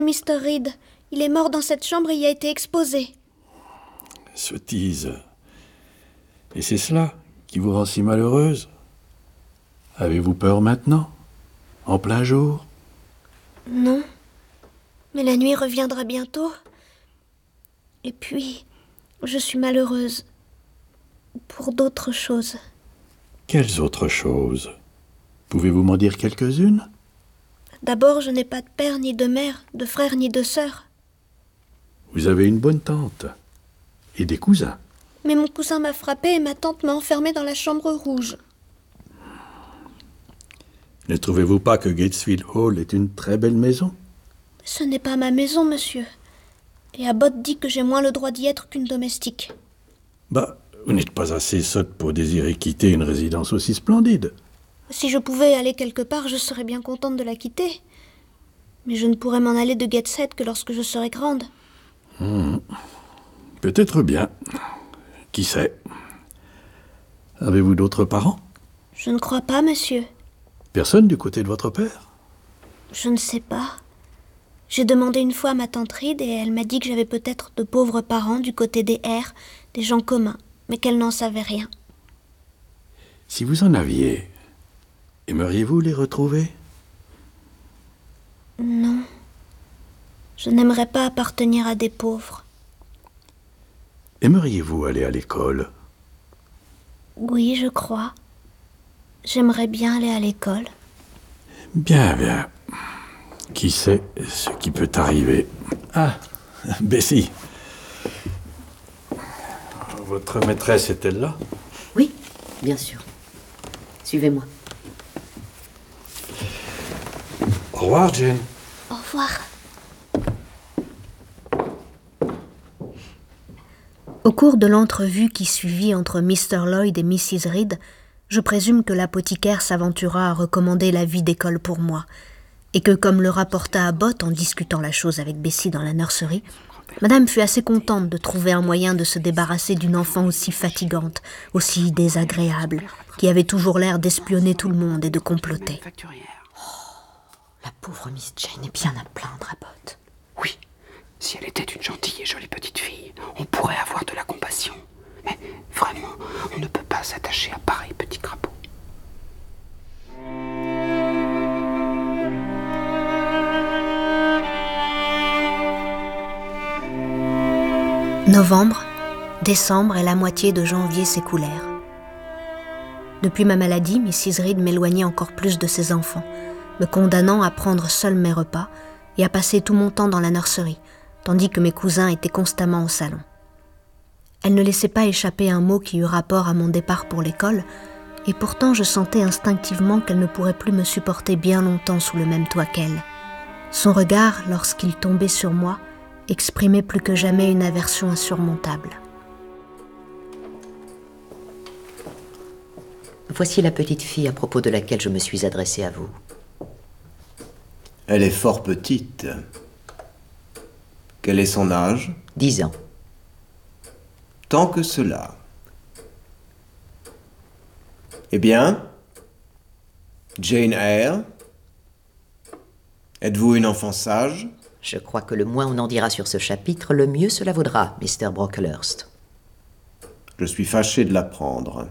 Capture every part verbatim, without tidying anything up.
mister Reed, il est mort dans cette chambre et y a été exposé. Sottise. Et c'est cela qui vous rend si malheureuse? Avez-vous peur maintenant? En plein jour? Non. Mais la nuit reviendra bientôt. Et puis, je suis malheureuse. Pour d'autres choses. Quelles autres choses? Pouvez-vous m'en dire quelques-unes? D'abord, je n'ai pas de père, ni de mère, de frère, ni de sœur. Vous avez une bonne tante. Et des cousins. Mais mon cousin m'a frappée et ma tante m'a enfermée dans la chambre rouge. Ne trouvez-vous pas que Gatesfield Hall est une très belle maison? Ce n'est pas ma maison, monsieur. Et Abbott dit que j'ai moins le droit d'y être qu'une domestique. Bah, vous n'êtes pas assez sotte pour désirer quitter une résidence aussi splendide. Si je pouvais aller quelque part, je serais bien contente de la quitter. Mais je ne pourrais m'en aller de Gateshead que lorsque je serai grande. Mmh. Peut-être bien. Qui sait? Avez-vous d'autres parents? Je ne crois pas, monsieur. Personne du côté de votre père? Je ne sais pas. J'ai demandé une fois à ma tante Reed et elle m'a dit que j'avais peut-être de pauvres parents du côté des Eyre, des gens communs, mais qu'elle n'en savait rien. Si vous en aviez, aimeriez-vous les retrouver? Non. Je n'aimerais pas appartenir à des pauvres. Aimeriez-vous aller à l'école? Oui, je crois. J'aimerais bien aller à l'école. Bien, bien. Qui sait ce qui peut arriver? Ah, Bessie. Votre maîtresse est-elle là? Oui, bien sûr. Suivez-moi. Au revoir, Jane. Au revoir. Au cours de l'entrevue qui suivit entre mister Lloyd et missus Reed, je présume que l'apothicaire s'aventura à recommander la vie d'école pour moi, et que, comme le rapporta Abbott en discutant la chose avec Bessie dans la nurserie, Madame fut assez contente de trouver un moyen de se débarrasser d'une enfant aussi fatigante, aussi désagréable, qui avait toujours l'air d'espionner tout le monde et de comploter. Oh, la pauvre Miss Jane est bien à plaindre, Abbott. Oui, si elle était une gentille et jolie petite fille, on pourrait avoir de la compassion. Mais vraiment, on ne peut pas s'attacher à pareil petit crapaud. Novembre, décembre et la moitié de janvier s'écoulèrent. Depuis ma maladie, missus Reed m'éloignait encore plus de ses enfants, me condamnant à prendre seul mes repas et à passer tout mon temps dans la nurserie, tandis que mes cousins étaient constamment au salon. Elle ne laissait pas échapper un mot qui eut rapport à mon départ pour l'école, et pourtant je sentais instinctivement qu'elle ne pourrait plus me supporter bien longtemps sous le même toit qu'elle. Son regard, lorsqu'il tombait sur moi, exprimait plus que jamais une aversion insurmontable. Voici la petite fille à propos de laquelle je me suis adressée à vous. Elle est fort petite. Quel est son âge? Dix ans. Tant que cela. Eh bien, Jane Eyre, êtes-vous une enfant sage? Je crois que le moins on en dira sur ce chapitre, le mieux cela vaudra, mister Brocklehurst. Je suis fâché de l'apprendre.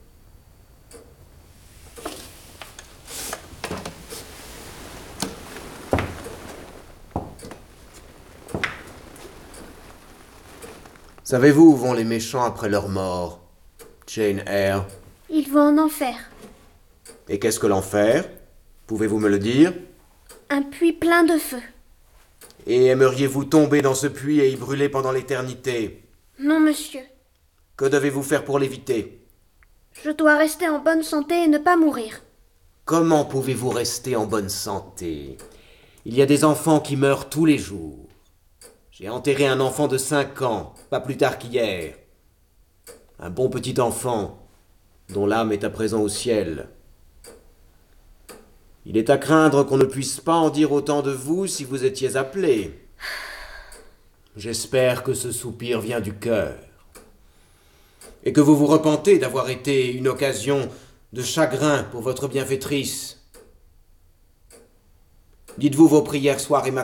Savez-vous où vont les méchants après leur mort, Jane Eyre? Ils vont en enfer. Et qu'est-ce que l'enfer? Pouvez-vous me le dire? Un puits plein de feu. Et aimeriez-vous tomber dans ce puits et y brûler pendant l'éternité? Non, monsieur. Que devez-vous faire pour l'éviter? Je dois rester en bonne santé et ne pas mourir. Comment pouvez-vous rester en bonne santé? Il y a des enfants qui meurent tous les jours. J'ai enterré un enfant de cinq ans, pas plus tard qu'hier. Un bon petit enfant, dont l'âme est à présent au ciel. Il est à craindre qu'on ne puisse pas en dire autant de vous si vous étiez appelé. J'espère que ce soupir vient du cœur. Et que vous vous repentez d'avoir été une occasion de chagrin pour votre bienfaitrice. Dites-vous vos prières soir et matin ?